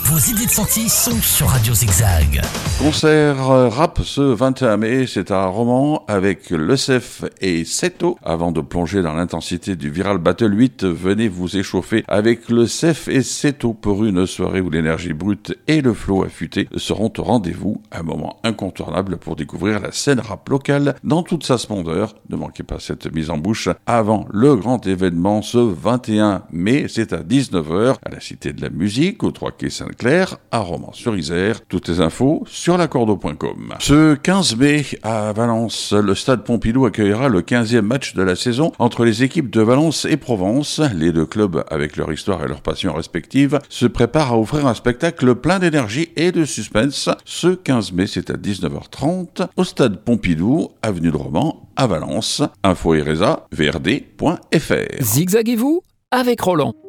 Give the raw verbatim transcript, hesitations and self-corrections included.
Vos idées de sortie sont sur Radio Zigzag. Concert euh, rap ce vingt et un mai, c'est à Romans avec le C F et Seto. Avant de plonger dans l'intensité du Viral Battle huit, venez vous échauffer avec le C F et Seto pour une soirée où l'énergie brute et le flow affûté seront au rendez-vous. Un moment incontournable pour découvrir la scène rap locale dans toute sa splendeur. Ne manquez pas cette mise en bouche avant le grand événement ce vingt et un mai. C'est à dix-neuf heures à la Cité de la Musique, au trois quai Sainte-Claire, à Romans-sur-Isère. Toutes les infos sur lacordo point com. Ce quinze mai, à Valence, le stade Pompidou accueillera le quinzième match de la saison entre les équipes de Valence et Provence. Les deux clubs, avec leur histoire et leur passion respectives, se préparent à offrir un spectacle plein d'énergie et de suspense. Ce quinze mai, c'est à dix-neuf heures trente, au stade Pompidou, avenue de Romans, à Valence. Info Eresa, v r d point f r. Zigzaguez-vous avec Roland.